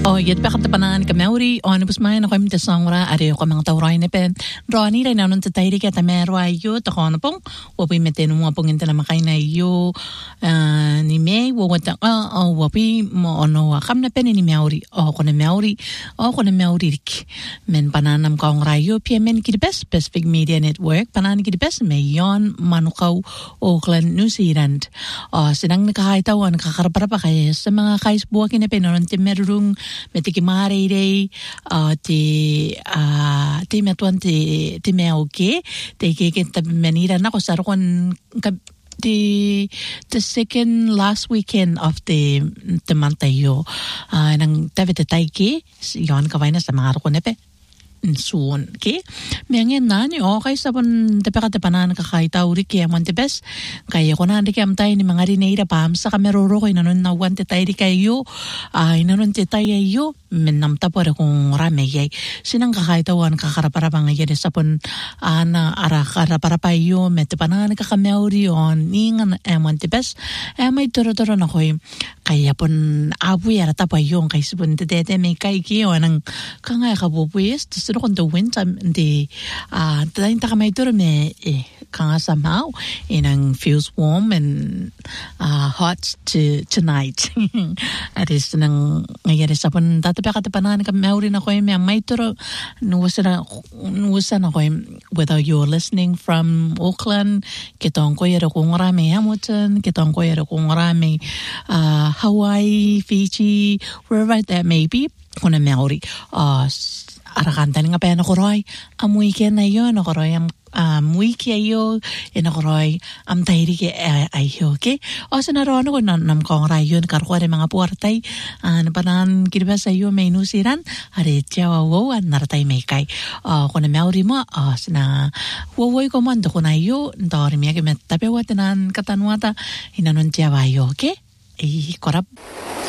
Yet pakatapanan ka Maori on bus main ako imta sangra are ko mga tawray ne pen roni ray nanon ta tayri ka tamero ayo ta kono pong wapi metenu mo pong inta na makay na iyo ni me wo wata wapi mo ono kam na pen ni Maori ko na Maori rik men pananam ka rayo pmen ki best Pacific Media Network panan ki best me yon manukaw Auckland New Zealand sinang nakahaitawan kakarapara pa kay sa mga kaisbuak ni pen non timerung metiki mareire ti metuan ti meoke te ke menira na ko sarkon the second last weekend of the month ayo nang David taiki yon kaway na sa mga ko nepe soon okay mengen nani okay sabon dapat panan kakaita uri kaya monte bes kaya ko na ndike amtay ni mga rineira pam sa kameroro ko inanon na wante tay di kayo inanon te tayo menam tapore kung rame yay sinang kakaitawan kakarapara bang yun sabon ana ara karapara payo met panan kakameuri on ningan monte bes may toro na ko kaya pon abu yara tapayon kay sabon te may kay kiyo nang kangay kabubuis kon the winter the tayo kamay turo me kanga somehow inang feels warm and hot tonight at is nang ngayon sabon tatapaka tapanan ka Maori na ko may turo nuwasan ako whether you're listening from Auckland kitong ko yero kung rame Hamilton kitong ko yero kung rame Hawaii Fiji wherever that may be kuna Maori arakantan nga pa ko roy amuy ke na yo no roy amuy ke yo eno roy am tayri ke ayo ke o sa narono ko nam kong rayon karko re mga puartay panan kirba sa yo may nusiran are tiawa wo naratay may kay ko na Maori mo sina wowoy ko man ko na yo ndori mi ke met tape watanan katanwata inanon tiawa yo ke korap